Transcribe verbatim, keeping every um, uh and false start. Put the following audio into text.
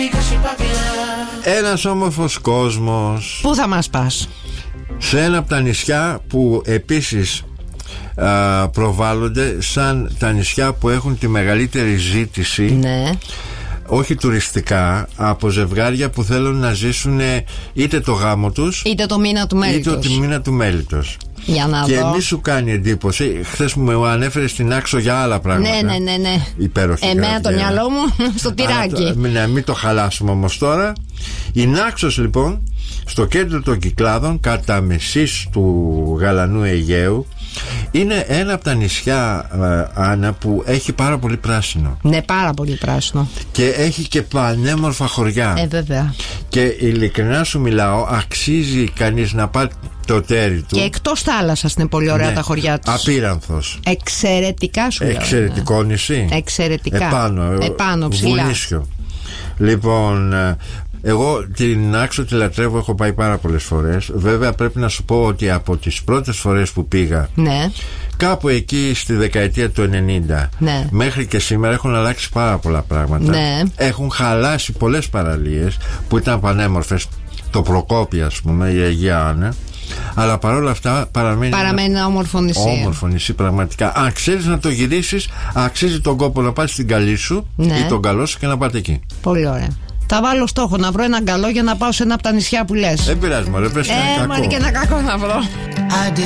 Ένας όμορφος κόσμος. Πού θα μας πας? Σε ένα από τα νησιά που επίσης α, προβάλλονται σαν τα νησιά που έχουν τη μεγαλύτερη ζήτηση. Ναι. Όχι τουριστικά, από ζευγάρια που θέλουν να ζήσουν είτε το γάμο τους, είτε το μήνα του μέλιτος. Είτε το μήνα του μέλιτος. Για να και δω. μη σου κάνει εντύπωση. Χθες μου ανέφερε στην Άξο για άλλα πράγματα. Ναι, ναι, ναι, ναι. Υπέροχη. Εμένα το μυαλό μου στο τυράκι. Να μην το χαλάσουμε όμως τώρα. Η Νάξος λοιπόν, στο κέντρο των Κυκλάδων, κατά μεσής του γαλανού Αιγαίου, είναι ένα από τα νησιά, Άννα, που έχει πάρα πολύ πράσινο. Ναι, πάρα πολύ πράσινο. Και έχει και πανέμορφα χωριά. Ε, βέβαια. Και ειλικρινά σου μιλάω, αξίζει κανείς να πάρει το τέρι του. Και εκτός θάλασσας είναι πολύ ωραία, ναι, τα χωριά της. Απείρανθος. Εξαιρετικά σου λέω. Εξαιρετικό νησί. Εξαιρετικά. Επάνω, Επάνω ψηλά. Βουνίσιο. Λοιπόν, εγώ την Άξο τη λατρεύω, έχω πάει πάρα πολλές φορές. Βέβαια πρέπει να σου πω ότι από τις πρώτες φορές που πήγα, ναι, κάπου εκεί στη δεκαετία του ενενήντα, ναι, μέχρι και σήμερα έχουν αλλάξει πάρα πολλά πράγματα. Ναι. Έχουν χαλάσει πολλές παραλίες που ήταν πανέμορφες. Το Προκόπη, ας πούμε, η Αγία Άννα. Αλλά παρόλα αυτά παραμένει, παραμένει ένα όμορφο νησί. Όμορφο νησί, πραγματικά. Αν ξέρεις να το γυρίσεις, αξίζει τον κόπο να πας στην καλή σου, ναι, ή τον καλό σου και να πάτε εκεί. Πολύ ωραία. Θα βάλω στόχο να βρω έναν καλό για να πάω σε ένα από τα νησιά που λες. Δεν πειράζει, μωρέ, πες ε, ένα κακό. Ε, και ένα κακό να βρω.